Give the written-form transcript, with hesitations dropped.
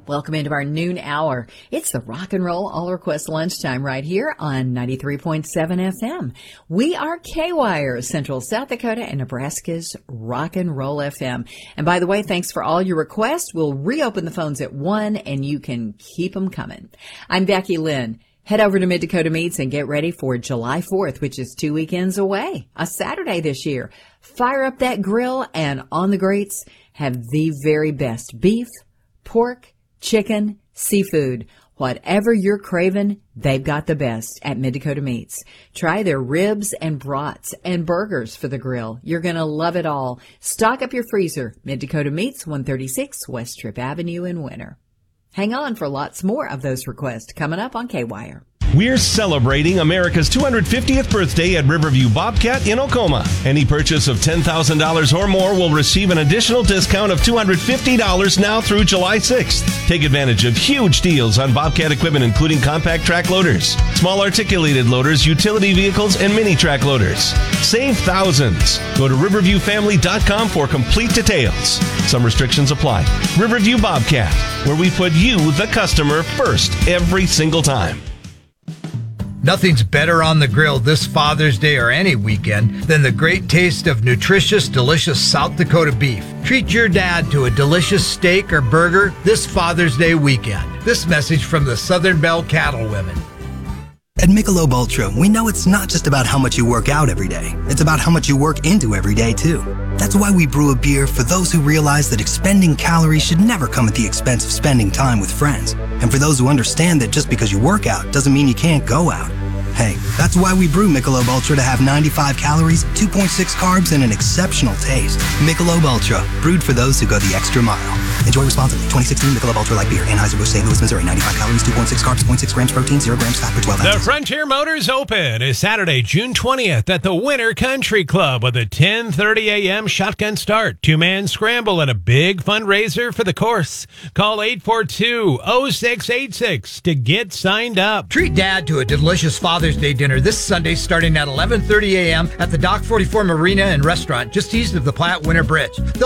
Welcome into our noon hour. It's the Rock and Roll All Request Lunchtime right here on 93.7 FM. We are K-Wire, Central South Dakota and Nebraska's Rock and Roll FM. And by the way, thanks for all your requests. We'll reopen the phones at 1 and you can keep them coming. I'm Becky Lynn. Head over to Mid Dakota Meats and get ready for July 4th, which is 2 weekends away, a Saturday this year. Fire up that grill and on the grates, have the very best beef, pork, chicken, seafood. Whatever you're craving, they've got the best at Mid Dakota Meats. Try their ribs and brats and burgers for the grill. You're going to love it all. Stock up your freezer. Mid Dakota Meats, 136 West Trip Avenue in Winter. Hang on for lots more of those requests coming up on K-Wire. We're celebrating America's 250th birthday at Riverview Bobcat in Oklahoma. Any purchase of $10,000 or more will receive an additional discount of $250 now through July 6th. Take advantage of huge deals on Bobcat equipment, including compact track loaders, small articulated loaders, utility vehicles, and mini track loaders. Save thousands. Go to riverviewfamily.com for complete details. Some restrictions apply. Riverview Bobcat, where we put you, the customer, first every single time. Nothing's better on the grill this Father's Day or any weekend than the great taste of nutritious, delicious South Dakota beef. Treat your dad to a delicious steak or burger this Father's Day weekend. This message from the Southern Belle Cattle Women. At Michelob Ultra, we know it's not just about how much you work out every day. It's about how much you work into every day, too. That's why we brew a beer for those who realize that expending calories should never come at the expense of spending time with friends. And for those who understand that just because you work out doesn't mean you can't go out. Hey, that's why we brew Michelob Ultra to have 95 calories, 2.6 carbs, and an exceptional taste. Michelob Ultra, brewed for those who go the extra mile. Enjoy responsibly. 2016 Michelob Ultra Light Beer. Anheuser-Busch, St. Louis, Missouri. 95 calories, 2.6 carbs, 0.6 grams protein, 0 grams fat per 12 ounces. The Frontier Motors Open is Saturday, June 20th at the Winter Country Club with a 10:30 a.m. shotgun start, two-man scramble, and a big fundraiser for the course. Call 842-0686 to get signed up. Treat Dad to a delicious Father's Day dinner this Sunday starting at 11:30 a.m. at the Dock 44 Marina and Restaurant just east of the Platte Winter Bridge.